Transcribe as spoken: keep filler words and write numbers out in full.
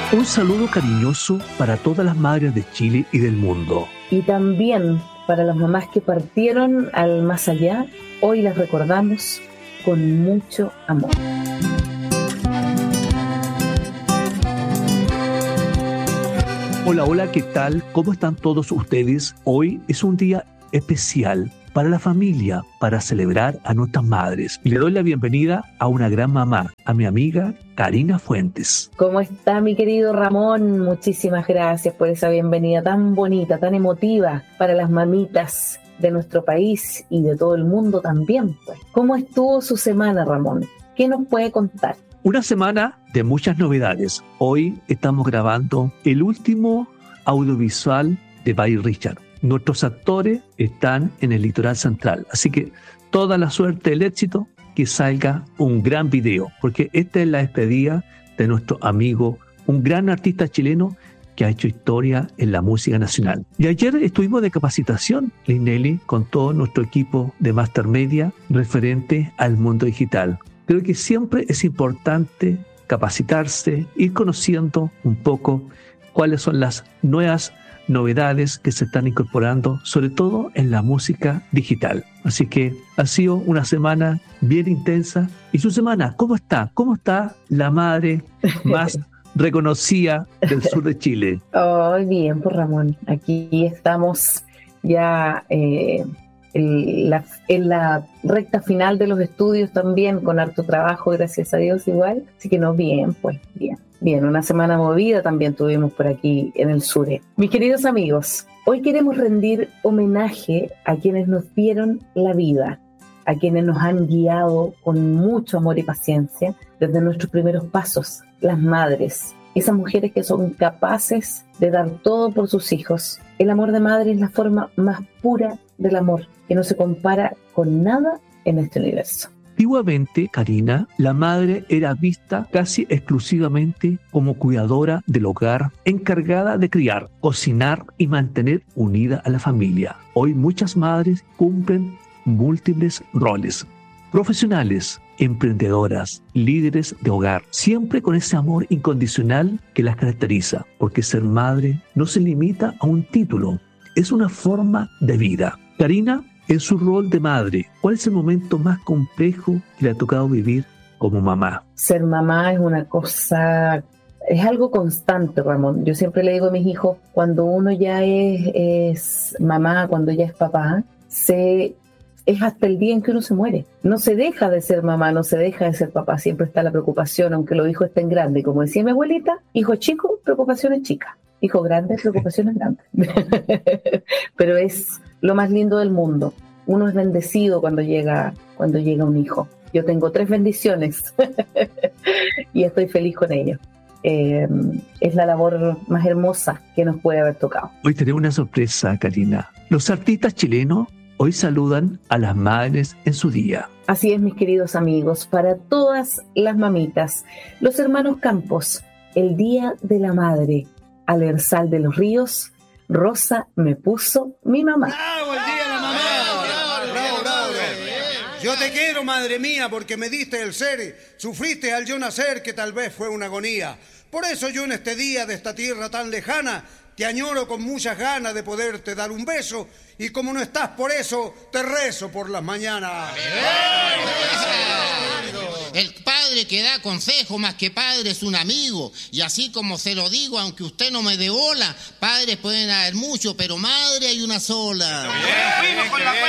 Un saludo cariñoso para todas las madres de Chile y del mundo. Y también para las mamás que partieron al más allá, hoy las recordamos con mucho amor. Hola, hola, ¿qué tal? ¿Cómo están todos ustedes? Hoy es un día especial para la familia, para celebrar a nuestras madres. Y le doy la bienvenida a una gran mamá, a mi amiga Karina Fuentes. ¿Cómo está mi querido Ramón? Muchísimas gracias por esa bienvenida tan bonita, tan emotiva para las mamitas de nuestro país y de todo el mundo también, pues. ¿Cómo estuvo su semana, Ramón? ¿Qué nos puede contar? Una semana de muchas novedades. Hoy estamos grabando el último audiovisual de Bye Richard. Nuestros actores están en el litoral central, así que toda la suerte, el éxito, que salga un gran video, porque esta es la despedida de nuestro amigo, un gran artista chileno que ha hecho historia en la música nacional. Y ayer estuvimos de capacitación, Linelli, con todo nuestro equipo de Master Media referente al mundo digital. Creo que siempre es importante capacitarse, ir conociendo un poco cuáles son las nuevas novedades que se están incorporando, sobre todo en la música digital. Así que ha sido una semana bien intensa. ¿Y su semana? ¿Cómo está? ¿Cómo está la madre más reconocida del sur de Chile? Oh, bien, pues Ramón, aquí estamos ya eh, en, la, en la recta final de los estudios también, con harto trabajo, gracias a Dios igual. Así que no, bien, pues bien. Bien, una semana movida también tuvimos por aquí en el sur. Mis queridos amigos, hoy queremos rendir homenaje a quienes nos dieron la vida, a quienes nos han guiado con mucho amor y paciencia desde nuestros primeros pasos, las madres, esas mujeres que son capaces de dar todo por sus hijos. El amor de madre es la forma más pura del amor, que no se compara con nada en este universo. Antiguamente, Karina, la madre era vista casi exclusivamente como cuidadora del hogar, encargada de criar, cocinar y mantener unida a la familia. Hoy muchas madres cumplen múltiples roles: profesionales, emprendedoras, líderes de hogar, siempre con ese amor incondicional que las caracteriza, porque ser madre no se limita a un título, es una forma de vida. Karina, en su rol de madre, ¿cuál es el momento más complejo que le ha tocado vivir como mamá? Ser mamá es una cosa, es algo constante, Ramón. Yo siempre le digo a mis hijos, cuando uno ya es, es mamá, cuando ya es papá, se, es hasta el día en que uno se muere. No se deja de ser mamá, no se deja de ser papá. Siempre está la preocupación, aunque los hijos estén grandes. Como decía mi abuelita, hijo chico, preocupaciones chicas. Hijo grande, preocupaciones grandes. Pero es lo más lindo del mundo. Uno es bendecido cuando llega, cuando llega un hijo. Yo tengo tres bendiciones y estoy feliz con ello. Eh, es la labor más hermosa que nos puede haber tocado. Hoy tenemos una sorpresa, Karina. Los artistas chilenos hoy saludan a las madres en su día. Así es, mis queridos amigos, para todas las mamitas, los hermanos Campos, el Día de la Madre, al Ersal de los Ríos, Rosa me puso mi mamá. ¡Bravo, el Día de la Mamá! ¡Bravo, bravo, bravo! Yo te quiero, madre mía, porque me diste el ser, sufriste al yo nacer, que tal vez fue una agonía. Por eso yo en este día de esta tierra tan lejana, te añoro con muchas ganas de poderte dar un beso, y como no estás por eso, te rezo por las mañanas. El padre que da consejo más que padre es un amigo, y así como se lo digo, aunque usted no me dé bola, padres pueden haber muchos, pero madre hay una sola. Bien, bien, bien.